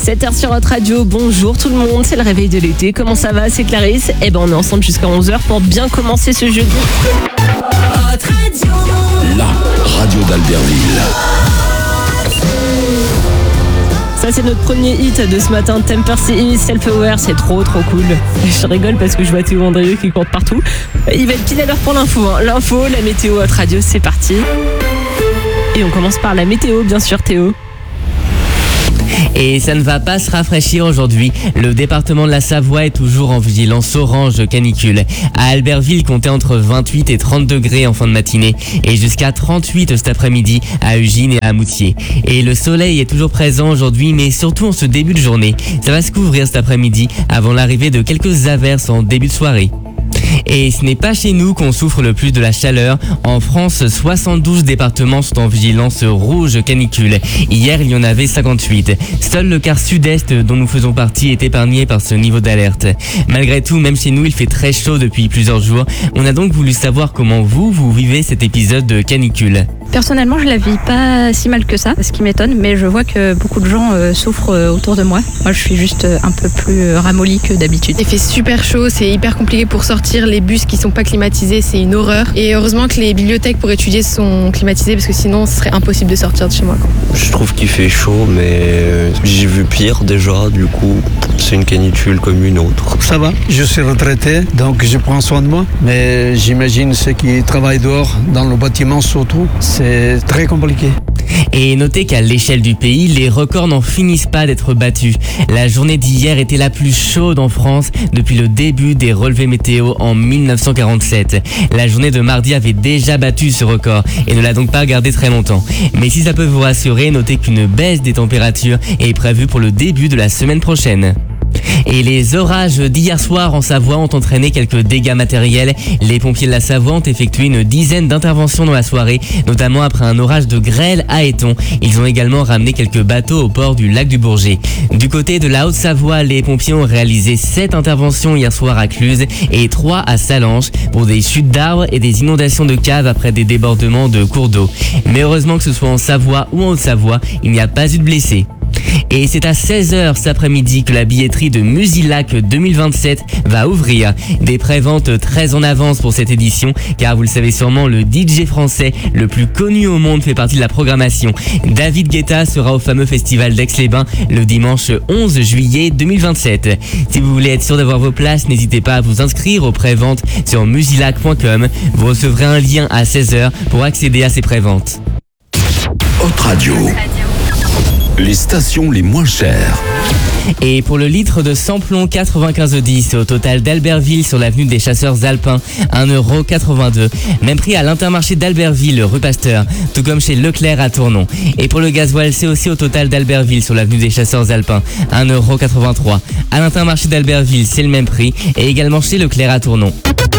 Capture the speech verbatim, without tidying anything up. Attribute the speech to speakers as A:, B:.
A: sept heures sur votre radio, bonjour tout le monde, c'est le réveil de l'été, comment ça va, c'est Clarisse. Eh ben on est ensemble jusqu'à onze heures pour bien commencer ce jeudi.
B: Votre radio.
C: La radio d'Albertville.
A: Ça c'est notre premier hit de ce matin, Temper C E, Self-Aware, c'est trop trop cool. Je rigole parce que je vois Théo Andrieux qui court partout. Il va être pile à l'heure pour l'info, hein. L'info, la météo, votre radio, c'est parti. Et on commence par la météo, bien sûr Théo.
D: Et ça ne va pas se rafraîchir aujourd'hui. Le département de la Savoie est toujours en vigilance orange canicule. À Albertville, comptez entre vingt-huit et trente degrés en fin de matinée et jusqu'à trente-huit cet après-midi à Ugine et à Moutier. Et le soleil est toujours présent aujourd'hui, mais surtout en ce début de journée. Ça va se couvrir cet après-midi avant l'arrivée de quelques averses en début de soirée. Et ce n'est pas chez nous qu'on souffre le plus de la chaleur. En France, soixante-douze départements sont en vigilance rouge canicule. Hier, il y en avait cinquante-huit. Seul le quart sud-est, dont nous faisons partie, est épargné par ce niveau d'alerte. Malgré tout, même chez nous, il fait très chaud depuis plusieurs jours. On a donc voulu savoir comment vous, vous vivez cet épisode de canicule.
E: Personnellement, je la vis pas si mal que ça, ce qui m'étonne, mais je vois que beaucoup de gens euh, souffrent euh, autour de moi. Moi, je suis juste euh, un peu plus euh, ramollie que d'habitude.
F: Il fait super chaud, c'est hyper compliqué pour sortir. Les bus qui sont pas climatisés, c'est une horreur. Et heureusement que les bibliothèques pour étudier sont climatisées, parce que sinon, ce serait impossible de sortir de chez moi, quoi.
G: Je trouve qu'il fait chaud, mais j'ai vu pire déjà, du coup, c'est une canicule comme une autre.
H: Ça va, je suis retraité, donc je prends soin de moi, mais j'imagine ceux qui travaillent dehors, dans le bâtiment surtout, c'est très compliqué.
D: Et notez qu'à l'échelle du pays, les records n'en finissent pas d'être battus. La journée d'hier était la plus chaude en France depuis le début des relevés météo en mille neuf cent quarante-sept. La journée de mardi avait déjà battu ce record et ne l'a donc pas gardé très longtemps. Mais si ça peut vous rassurer, notez qu'une baisse des températures est prévue pour le début de la semaine prochaine. Et les orages d'hier soir en Savoie ont entraîné quelques dégâts matériels. Les pompiers de la Savoie ont effectué une dizaine d'interventions dans la soirée, notamment après un orage de grêle à Éton. Ils ont également ramené quelques bateaux au port du lac du Bourget. Du côté de la Haute-Savoie, les pompiers ont réalisé sept interventions hier soir à Cluse et trois à Salanches pour des chutes d'arbres et des inondations de caves après des débordements de cours d'eau. Mais heureusement que ce soit en Savoie ou en Haute-Savoie, il n'y a pas eu de blessés. Et c'est à seize heures cet après-midi que la billetterie de Musilac deux mille vingt-sept va ouvrir. Des préventes très en avance pour cette édition, car vous le savez sûrement, le D J français le plus connu au monde fait partie de la programmation. David Guetta sera au fameux festival d'Aix-les-Bains le dimanche onze juillet deux mille vingt-sept. Si vous voulez être sûr d'avoir vos places, n'hésitez pas à vous inscrire aux préventes sur musilac point com. Vous recevrez un lien à seize heures pour accéder à ces préventes.
C: Haute radio. Les stations les moins chères.
D: Et pour le litre de samplon quatre-vingt-quinze dix au total d'Albertville sur l'avenue des Chasseurs Alpins, un euro quatre-vingt-deux. Même prix à l'Intermarché d'Albertville, rue Pasteur, tout comme chez Leclerc à Tournon. Et pour le gasoil, c'est aussi au total d'Albertville sur l'avenue des Chasseurs Alpins, un euro quatre-vingt-trois. À l'Intermarché d'Albertville, c'est le même prix et également chez Leclerc à Tournon.